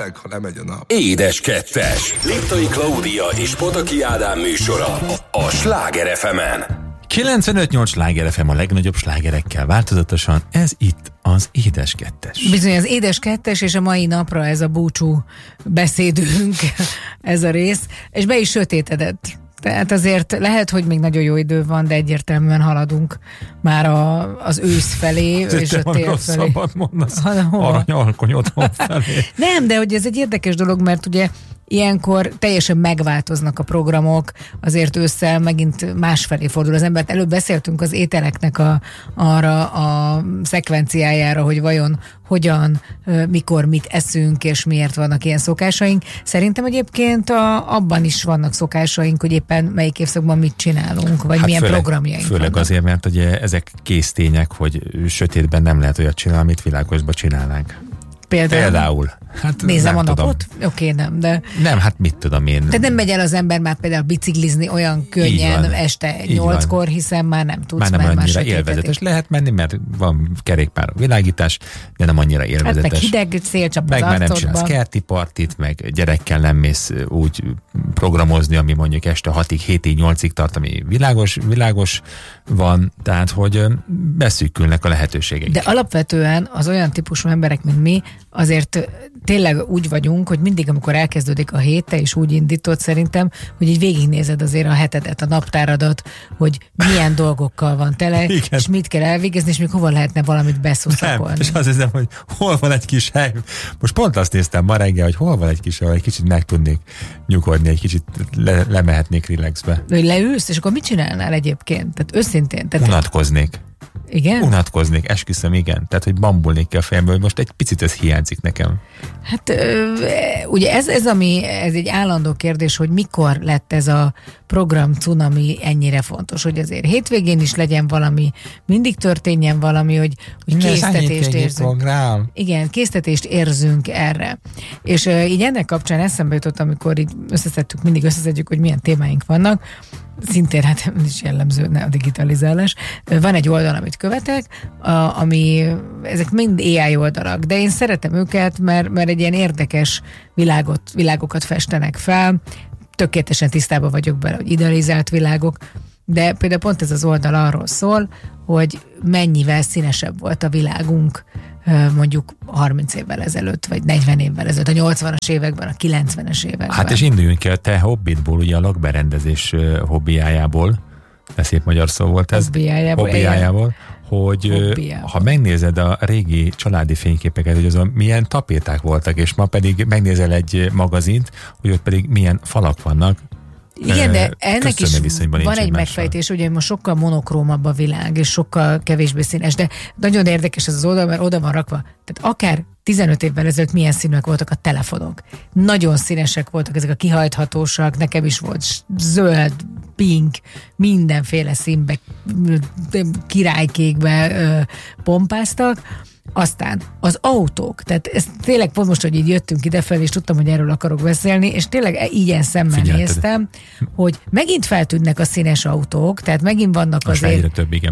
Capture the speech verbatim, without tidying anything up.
főleg, ha lemegy a nap. Édes Kettes. Liptai Klaudia és Pataki Ádám műsora a Sláger ef emen. kilencvenöt nyolc Sláger ef em a legnagyobb slágerekkel változatosan, ez itt az Édes Kettes. Bizony az Édes Kettes, és a mai napra ez a búcsú beszédünk, ez a rész, és be is sötétedett. Tehát azért lehet, hogy még nagyon jó idő van, de egyértelműen haladunk már a, az ősz felé, és a tél felé. Rosszabbat mondasz, aranyalkony otthon felé. Nem, de hogy ez egy érdekes dolog, mert ugye ilyenkor teljesen megváltoznak a programok, azért ősszel megint másfelé fordul az ember. Előbb beszéltünk az ételeknek a, arra a szekvenciájára, hogy vajon hogyan, mikor mit eszünk, és miért vannak ilyen szokásaink. Szerintem egyébként a, abban is vannak szokásaink, hogy éppen melyik évszakban mit csinálunk, vagy hát milyen főleg, programjaink Főleg vannak. azért, mert ugye ezek késztények, hogy sötétben nem lehet olyat csinálni, amit világosban csinálnánk. Például? Például. Hát nézem a tudom. napot? Oké, okay, nem, de... Nem, hát mit tudom én. Tehát nem megy el az ember már például biciklizni olyan könnyen este nyolckor, hiszen már nem tudsz. Már nem már annyira már élvezetes. Lehet menni, mert van kerékpár világítás, de nem annyira élvezetes. Hát meg hideg szélcsap meg az már nem arcodba. csinálsz kerti partit, meg gyerekkel nem mész úgy programozni, ami mondjuk este hatig, hétig, nyolcig tart, ami világos, világos van, tehát hogy beszűkülnek a lehetőségek. De alapvetően az olyan típusú emberek, mint mi, azért tényleg úgy vagyunk, hogy mindig, amikor elkezdődik a hét, te is úgy indítod szerintem, hogy így végignézed azért a hetedet, a naptáradat, hogy milyen dolgokkal van tele, igen. És mit kell elvégezni, és még hova lehetne valamit beszuszakolni. Nem, és azt hiszem, hogy hol van egy kis hely. Most pont azt néztem ma reggel, hogy hol van egy kis, ahol egy kicsit meg tudnék nyugodni, egy kicsit le, lemehetnék relaxbe. Hogy leülsz, és akkor mit csinálnál egyébként? Tehát őszintén. Tehát unatkoznék. Igen? Unatkoznék, esküszöm, igen. Tehát, hogy bambulnék ki a fejemből, hogy most egy picit ez hiányzik nekem. Hát ugye ez, ez, ami, ez egy állandó kérdés, hogy mikor lett ez a program cunami ennyire fontos, hogy azért hétvégén is legyen valami, mindig történjen valami, hogy, hogy késztetést érzünk. Program. Igen, késztetést érzünk erre. És uh, így ennek kapcsán eszembe jutott, amikor így összeszedtük, mindig összeszedjük, hogy milyen témáink vannak, szintén hát is jellemző ne a digitalizálás. Van egy oldal, amit követek, a, ami, ezek mind á i oldalak, de én szeretem őket, mert, mert egy ilyen érdekes világot, világokat festenek fel, tökéletesen tisztában vagyok bele, hogy idealizált világok, de például pont ez az oldal arról szól, hogy mennyivel színesebb volt a világunk mondjuk harminc évvel ezelőtt, vagy negyven évvel ezelőtt, a nyolcvanas években, a kilencvenes években. Hát és induljunk ki a te hobbitból, ugye a lakberendezés hobbiájából, de szép magyar szó volt ez. Hobbiájából. Hobbiájából, hogy Hobbiából. Ha megnézed a régi családi fényképeket, hogy azon milyen tapéták voltak, és ma pedig megnézel egy magazint, hogy ott pedig milyen falak vannak. Igen, de ennek is van egy megfejtés, ugye most sokkal monokrómabb a világ, és sokkal kevésbé színes, de nagyon érdekes ez az oldal, mert oda van rakva. Tehát akár tizenöt évvel ezelőtt milyen színűek voltak a telefonok. Nagyon színesek voltak ezek a kihajthatósak, nekem is volt zöld, pink, mindenféle színbe, királykékbe pompáztak. Aztán az autók, tehát ez tényleg pont most, hogy így jöttünk idefelé, és tudtam, hogy erről akarok beszélni, és tényleg ilyen szemmel Figyelted. néztem, hogy megint feltűnnek a színes autók, tehát megint vannak most azért... több, igen.